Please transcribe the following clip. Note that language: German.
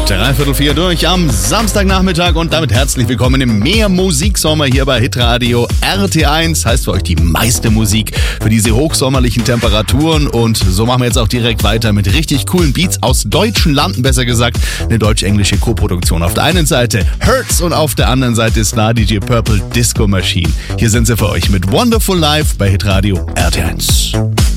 3:45 durch am Samstagnachmittag und damit herzlich willkommen im Mehr-Musik-Sommer hier bei Hitradio RT1. Heißt für euch die meiste Musik für diese hochsommerlichen Temperaturen und so machen wir jetzt auch direkt weiter mit richtig coolen Beats aus deutschen Landen, besser gesagt eine deutsch-englische Koproduktion. Auf der einen Seite Hurts und auf der anderen Seite Star DJ Purple Disco Machine. Hier sind sie für euch mit Wonderful Life bei Hitradio RT1.